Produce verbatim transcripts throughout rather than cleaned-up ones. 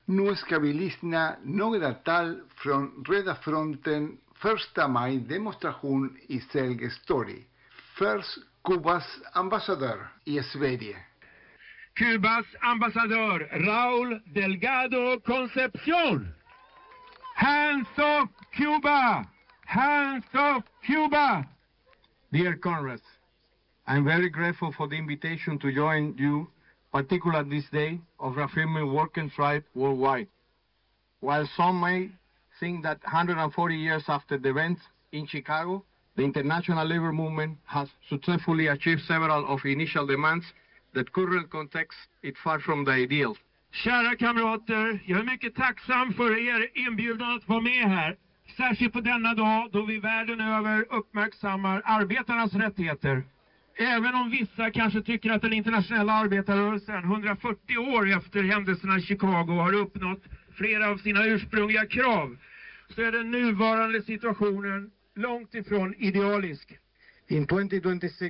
Nu ska vi lyssna några tal från Röda fronten första maj-demonstration i Sergels torg. Först Kubas ambassadör i Sverige. Kubas ambassadör Raúl Delgado Concepción. Hands off Cuba! Hands off Cuba! Dear comrades, I'm very grateful for the invitation to join you, particularly this day of reaffirming working rights worldwide. While some may think that one hundred forty years after the events in Chicago, the international labor movement has successfully achieved several of initial demands, that current context is far from the ideal. Kära kamrater, jag är mycket tacksam för er inbjudan att vara med här. Särskilt på denna dag då vi världen över uppmärksammar arbetarnas rättigheter. Även om vissa kanske tycker att den internationella arbetarrörelsen hundrafyrtio år efter händelserna i Chicago har uppnått flera av sina ursprungliga krav, så är den nuvarande situationen långt ifrån idealisk. In twenty twenty-six,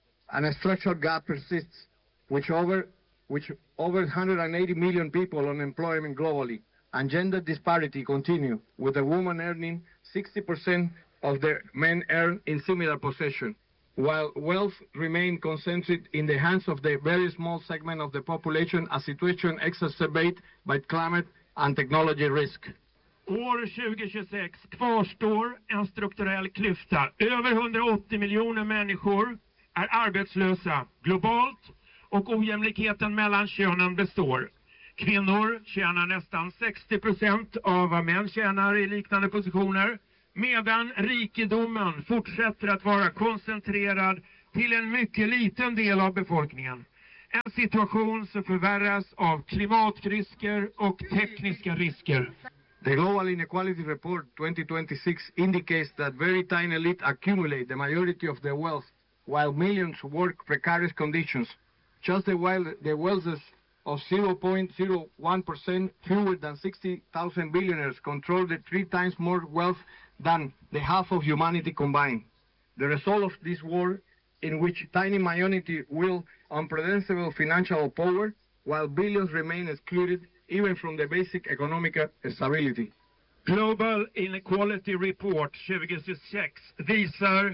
an structural gap persists, which over which over one hundred eighty million people on unemployment globally, and gender disparity continue, with the women earning sixty percent of their men earn in similar position, while wealth remain concentrated in the hands of the very small segment of the population, a situation exacerbated by climate and technology risk. År tjugo tjugosex kvarstår en strukturell klyfta. Över hundraåttio miljoner människor är arbetslösa globalt och ojämlikheten mellan könen består. Kvinnor tjänar nästan sextio procent av vad män tjänar i liknande positioner, medan rikedomen fortsätter att vara koncentrerad till en mycket liten del av befolkningen. En situation som förvärras av klimatrisker och tekniska risker. The Global Inequality Report twenty twenty-six indicates that very tiny elite accumulate the majority of their wealth, while millions work precarious conditions. Just the while the wealth of zero point zero one percent fewer than sixty thousand billionaires control the three times more wealth than the half of humanity combined. The result of this war, in which tiny minority wield unprecedented financial power, while billions remain excluded even from the basic economic stability. Global Inequality Report tjugo tjugosex visar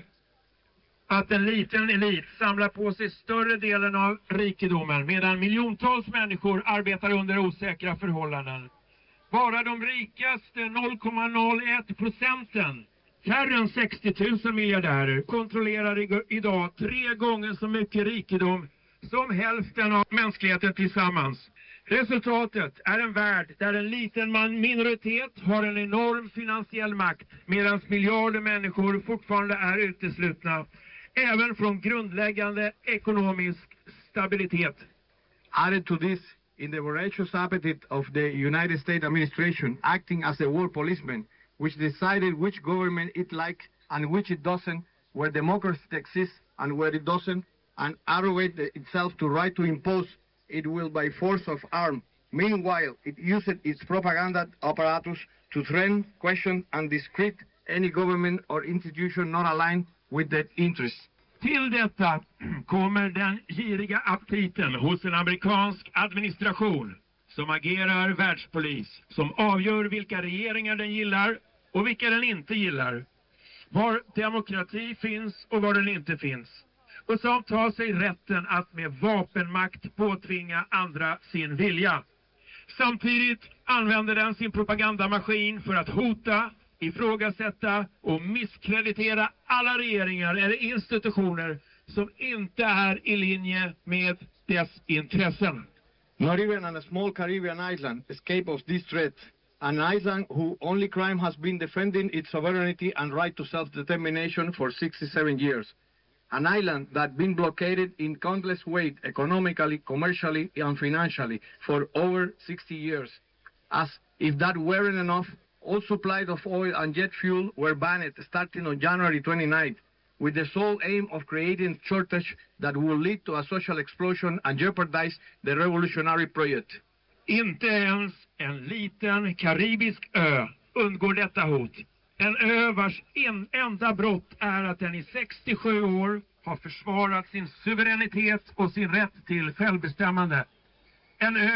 att en liten elit samlar på sig större delen av rikedomen, medan miljontals människor arbetar under osäkra förhållanden. Bara de rikaste noll komma noll ett procenten, färre än sextio tusen miljardärer, kontrollerar idag tre gånger så mycket rikedom som hälften av mänskligheten tillsammans. Resultatet är en värld där en liten minoritet har en enorm finansiell makt, medan miljarder människor fortfarande är uteslutna, även från grundläggande ekonomisk stabilitet. Added to this, in the voracious appetite of the United States administration, acting as a world policeman, which decided which government it liked and which it doesn't, where democracy exists and where it doesn't, and arrogate itself to right to impose it will by force of arm. Meanwhile, it used its propaganda apparatus to threaten, question and discredit any government or institution not aligned with their interests. Till detta kommer den giriga aptiten hos en amerikansk administration som agerar världspolis, som avgör vilka regeringar den gillar och vilka den inte gillar, var demokrati finns och var den inte finns, och som tar sig rätten att med vapenmakt påtvinga andra sin vilja. Samtidigt använder den sin propagandamaskin för att hota, ifrågasätta och misskreditera alla regeringar eller institutioner som inte är i linje med dess intressen. Not even on a small Caribbean island escapes this threat. An island whose only crime has been defending its sovereignty and right to self-determination for sixty-seven years. An island that been blockaded in countless ways, economically, commercially and financially for over sixty years. As if that weren't enough, all supplies of oil and jet fuel were banned starting on January twenty-ninth, with the sole aim of creating shortage that will lead to a social explosion and jeopardize the revolutionary project. Inte ens en liten karibisk ö undgår detta hot. En ö vars en enda brott är att den i sextiosju år har försvarat sin suveränitet och sin rätt till självbestämmande. En ö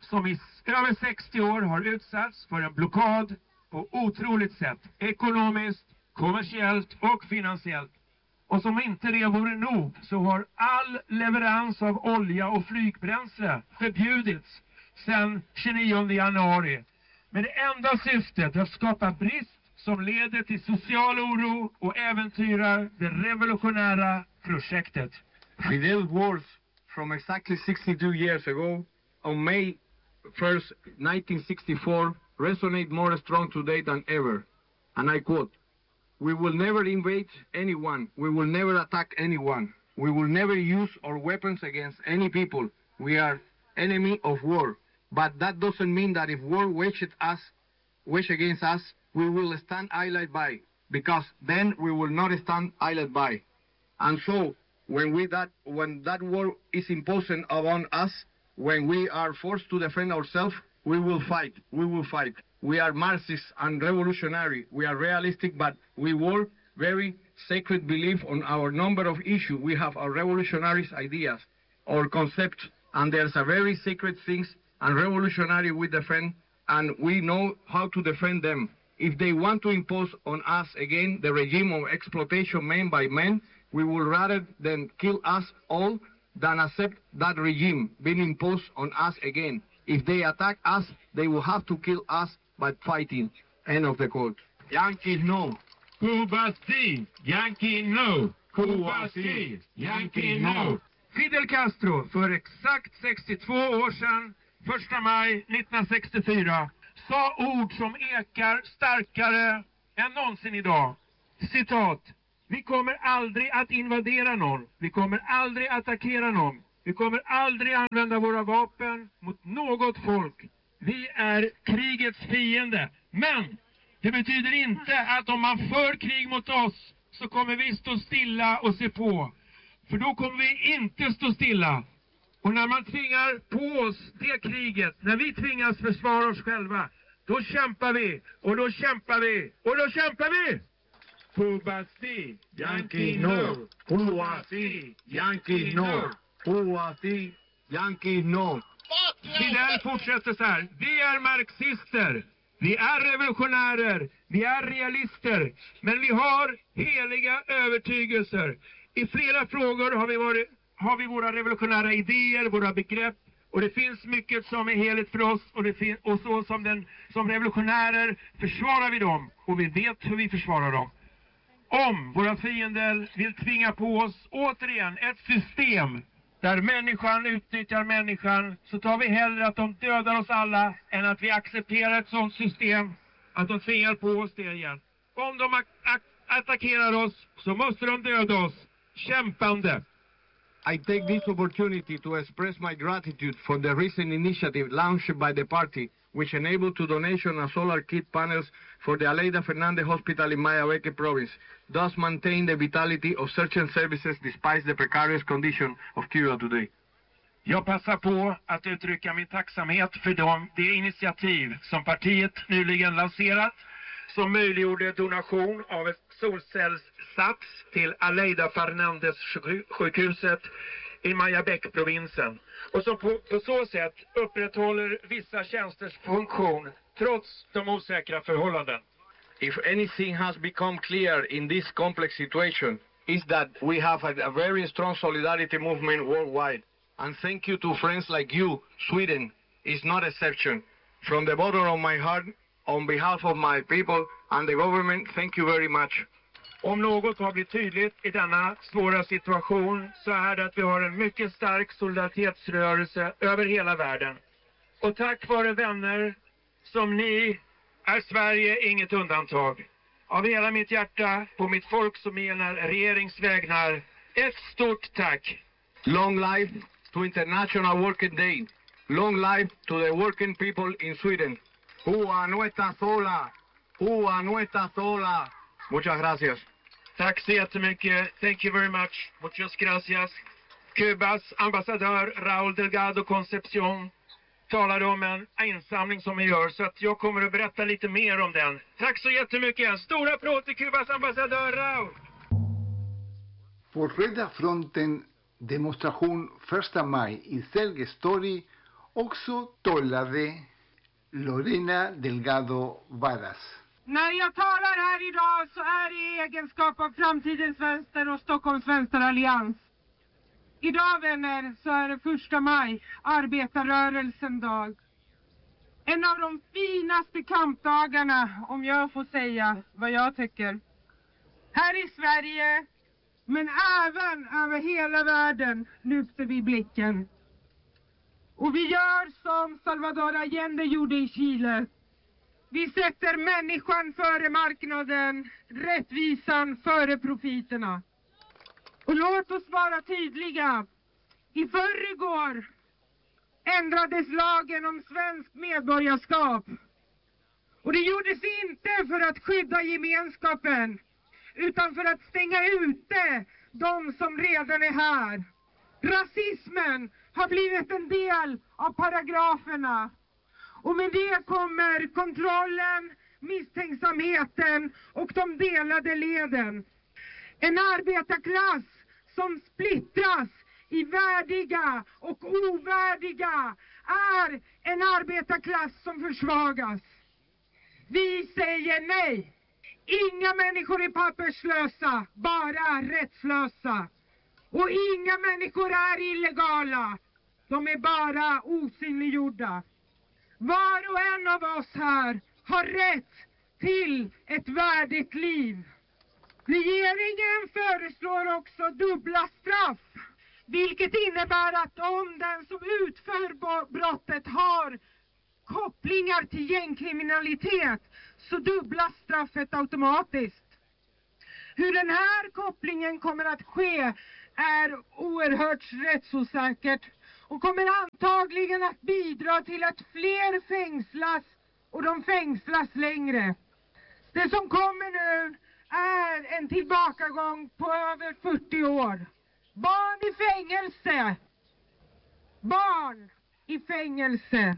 som i över sextio år har utsatts för en blockad på otroligt sätt. Ekonomiskt, kommersiellt och finansiellt. Och som inte det vore nog så har all leverans av olja och flygbränsle förbjudits sedan tjugonionde januari. Med det enda syftet att skapa brist som leder till social oro och äventyrar det revolutionära projektet. Fidel's words from exactly sixty-two years ago, on May first, nineteen sixty-four, resonate more strong today than ever. And I quote, "We will never invade anyone. We will never attack anyone. We will never use our weapons against any people. We are enemy of war. But that doesn't mean that if war waged us, waged against us, we will stand idle by, because then we will not stand idle by." And so, when we that when that war is imposed upon us, when we are forced to defend ourselves, we will fight. We will fight. We are Marxists and revolutionary. We are realistic, but we work very sacred belief on our number of issues. We have our revolutionary ideas, our concepts, and there's a very sacred things and revolutionary we defend, and we know how to defend them. If they want to impose on us again the regime of exploitation man by man, we will rather than kill us all than accept that regime being imposed on us again. If they attack us, they will have to kill us by fighting. End of the quote. Yankees no. Cuba sí, Yankee no. Cuba sí, Yankee no. Fidel Castro för exakt sextiotvå år sedan, första maj nittonhundrasextiofyra, sa ord som ekar starkare än någonsin idag. Citat: "Vi kommer aldrig att invadera någon. Vi kommer aldrig attackera någon. Vi kommer aldrig använda våra vapen mot något folk. Vi är krigets fiende. Men det betyder inte att om man för krig mot oss så kommer vi stå stilla och se på. För då kommer vi inte stå stilla. Och när man tvingar på oss det kriget, när vi tvingas försvara oss själva, då kämpar vi, och då kämpar vi, och då kämpar vi!" Cuba sí, Yankee no. Cuba sí, Yankee no. Cuba sí, Yankee no. Fidel fortsätter så här: "Vi är marxister, vi är revolutionärer, vi är realister, men vi har heliga övertygelser. I flera frågor har vi, varit, har vi våra revolutionära idéer, våra begrepp, och det finns mycket som är heligt för oss, och, det fin- och så som, den, som revolutionärer försvarar vi dem, och vi vet hur vi försvarar dem. Om våra fiender vill tvinga på oss återigen ett system där människan utnyttjar människan, så tar vi hellre att de dödar oss alla än att vi accepterar ett sådant system, att de tvingar på oss det igen. Om de a- a- attackerar oss så måste de döda oss kämpande." I take this opportunity to express my gratitude for the recent initiative launched by the party, which enabled to donation of solar kit panels for the Aleida Fernandez Hospital in Mayabeque province, thus maintain the vitality of search and services despite the precarious condition of Cuba today. Jag passar på att uttrycka min tacksamhet för de, det initiativ som partiet nyligen lanserat, som möjliggjorde donation av ett solcellssats till Aleida Fernandez sjukhuset i Mayabeque-provinsen, och som på, på så sätt upprätthåller vissa tjänsters funktion trots de osäkra förhållanden. If anything has become clear in this complex situation, is that we have a, a very strong solidarity movement worldwide. And thank you to friends like you. Sweden is not exception. From the bottom of my heart, on behalf of my people and the government, thank you very much. Om något har blivit tydligt i denna svåra situation, så är det att vi har en mycket stark solidaritetsrörelse över hela världen. Och tack vare vänner som ni är Sverige inget undantag. Av hela mitt hjärta, på mitt folk som menar regeringsvägnar, ett stort tack. Long life to International Working Day. Long life to the working people in Sweden. Cuba no está sola. Cuba no está sola. Muchas gracias. Tack så jättemycket. Thank you very much. Muchas gracias. Kubas ambassadör Raúl Delgado Concepción talade om en insamling som vi gör, så att jag kommer att berätta lite mer om den. Tack så jättemycket. En stor applåd till Kubas ambassadör Raúl. På Röda fronten demonstration första maj i Selge Story Också talade Lorena Delgado Varas. När jag talar här idag så är det i egenskap av Framtidens Vänster och Stockholms Vänsterallians. Idag, vänner, så är det första maj, arbetarrörelsen dag. En av de finaste kampdagarna, om jag får säga vad jag tycker. Här i Sverige, men även över hela världen, lyfter vi blicken. Och vi gör som Salvador Allende gjorde i Chile. Vi sätter människan före marknaden, rättvisan före profiterna. Och låt oss vara tydliga. I förrgår ändrades lagen om svensk medborgarskap. Och det gjordes inte för att skydda gemenskapen, utan för att stänga ute de som redan är här. Rasismen har blivit en del av paragraferna. Och med det kommer kontrollen, misstänksamheten och de delade leden. En arbetarklass som splittras i värdiga och ovärdiga är en arbetarklass som försvagas. Vi säger nej. Inga människor är papperslösa, bara rättslösa. Och inga människor är illegala, de är bara osynliggjorda. Var och en av oss här har rätt till ett värdigt liv. Regeringen föreslår också dubbla straff, vilket innebär att om den som utför brottet har kopplingar till gängkriminalitet så dubblas straffet automatiskt. Hur den här kopplingen kommer att ske är oerhört rättsosäkert och kommer antagligen att bidra till att fler fängslas och de fängslas längre. Det som kommer nu är en tillbakagång på över fyrtio år. Barn i fängelse. Barn i fängelse.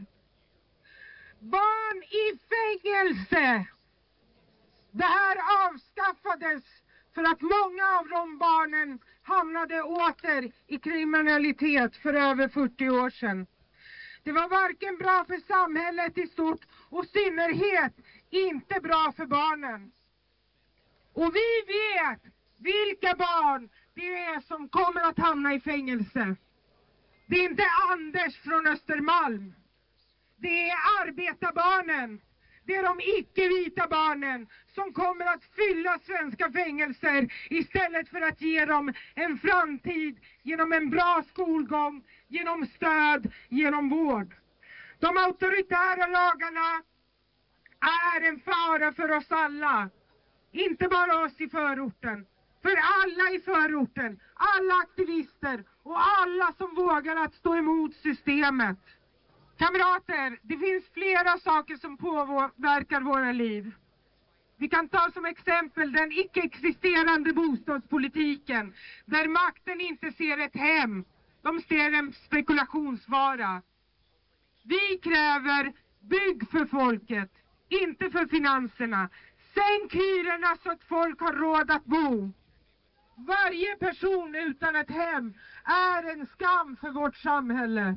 Barn i fängelse. Det här avskaffades för att många av de barnen hamnade åter i kriminalitet för över fyrtio år sedan. Det var varken bra för samhället i stort och i synnerhet inte bra för barnen. Och vi vet vilka barn det är som kommer att hamna i fängelse. Det är inte Anders från Östermalm. Det är arbetarbarnen. Det är de icke-vita barnen som kommer att fylla svenska fängelser istället för att ge dem en framtid genom en bra skolgång, genom stöd, genom vård. De auktoritära lagarna är en fara för oss alla. Inte bara oss i förorten. För alla i förorten, alla aktivister och alla som vågar att stå emot systemet. Kamrater, det finns flera saker som påverkar våra liv. Vi kan ta som exempel den icke-existerande bostadspolitiken, där makten inte ser ett hem, de ser en spekulationsvara. Vi kräver bygg för folket, inte för finanserna. Sänk hyrorna så att folk har råd att bo. Varje person utan ett hem är en skam för vårt samhälle.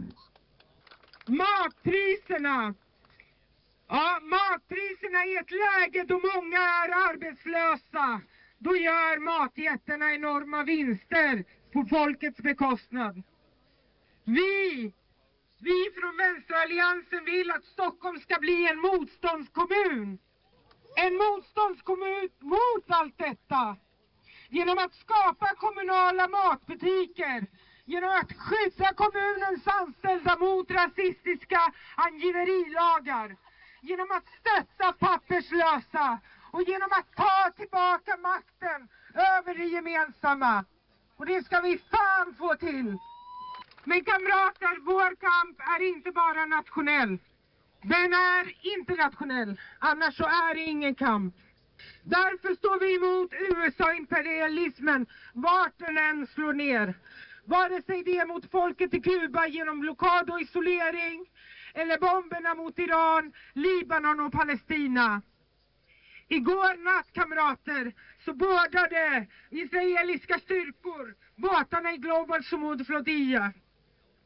Matpriserna. Ja, matpriserna i ett läge då många är arbetslösa. Då gör matjättarna enorma vinster på folkets bekostnad. Vi, vi från Vänsteralliansen vill att Stockholm ska bli en motståndskommun. En motståndskommun mot allt detta. Genom att skapa kommunala matbutiker. Genom att skydda kommunens anställda mot rasistiska angiverilagar. Genom att stötta papperslösa. Och genom att ta tillbaka makten över det gemensamma. Och det ska vi fan få till. Men kamrater, vår kamp är inte bara nationell. Den är internationell. Annars så är det ingen kamp. Därför står vi emot U S A-imperialismen vart den än slår ner. Vare sig det är mot folket i Kuba genom blockad och isolering eller bomberna mot Iran, Libanon och Palestina. Igår natt, kamrater, så bordade israeliska styrkor båtarna i Global Sumud Flotilla.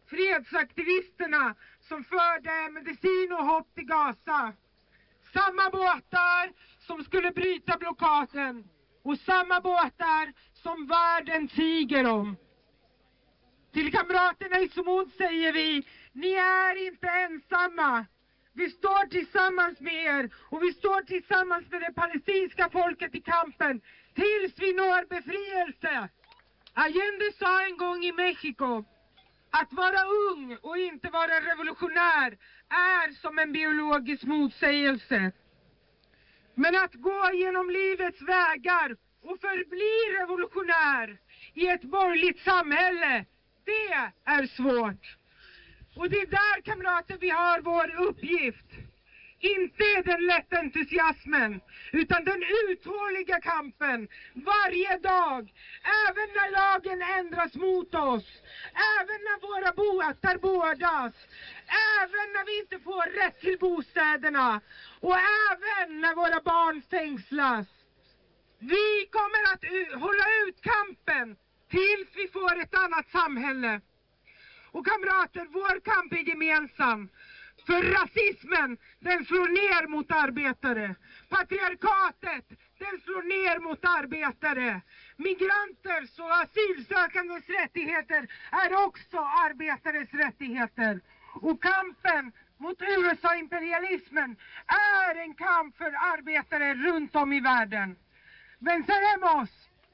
fredsaktivisterna som förde medicin och hopp till Gaza. Samma båtar som skulle bryta blockaden och samma båtar som världen tiger om. Till kamraterna i Sumud säger vi, ni är inte ensamma. Vi står tillsammans med er och vi står tillsammans med det palestinska folket i kampen tills vi når befrielse. Allende sa en gång i Mexiko, att vara ung och inte vara revolutionär är som en biologisk motsägelse. Men att gå genom livets vägar och förbli revolutionär i ett borgerligt samhälle, det är svårt. Och det är där, kamrater, vi har vår uppgift. Inte den lätta entusiasmen, utan den uthålliga kampen. Varje dag, även när lagen ändras mot oss. Även när våra båtar bådas. Även när vi inte får rätt till bostäderna. Och även när våra barn fängslas. Vi kommer att u- hålla ut kampen tills vi får ett annat samhälle. Och kamrater, vår kamp är gemensam. För rasismen, den slår ner mot arbetare. Patriarkatet, den slår ner mot arbetare. Migranters och asylsökandes rättigheter är också arbetares rättigheter. Och kampen mot U S A-imperialismen är en kamp för arbetare runt om i världen. Venceremos!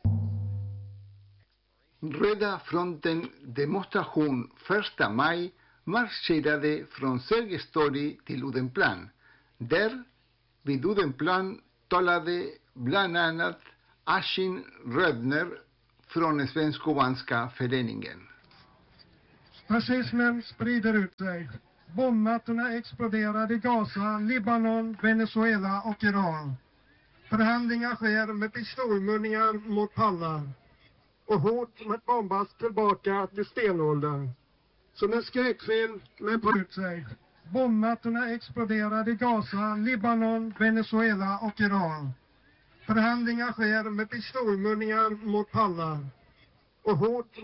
Röda fronten demonstration första maj marscherade från Sergels torg till Odenplan. Där, vid Odenplan, talade bland annat Ashin Rödner från Svensk-Kubanska föreningen. Rasismen sprider ut sig. Bombmattorna exploderar i Gaza, Libanon, Venezuela och Iran. Förhandlingar sker med pistolmunningar mot pallar. Och hot med bombas tillbaka till stenåldern. Som en skräckfilm med på ut sig. Bombmattorna exploderar i Gaza, Libanon, Venezuela och Iran. Förhandlingar sker med pistolmunningar mot pallar. Och hot